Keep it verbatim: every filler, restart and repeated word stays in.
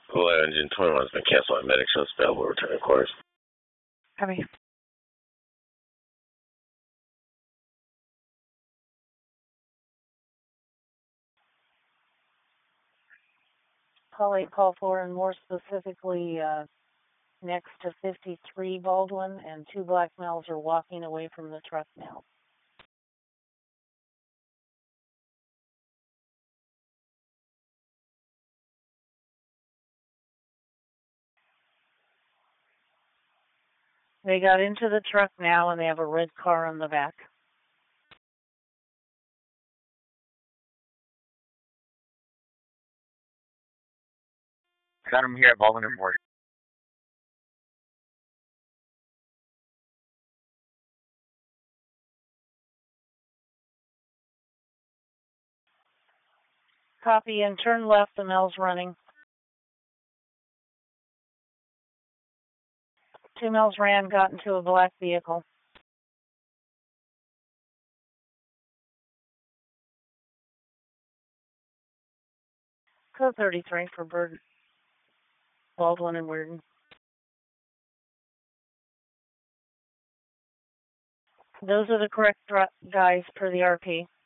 Well, engine twenty-one's been canceled on medic, so it's available returning course. Copy. Call eight, call four, and more specifically, uh, next to fifty-three Baldwin, and two black males are walking away from the truck now. They got into the truck now, and they have a red car on the back. Got him here at Baldwin and Morgan. Copy, and turn left, the male's running. Two males ran, got into a black vehicle. Code thirty-three for Bird, Baldwin and Weirden. Those are the correct guys per the R P.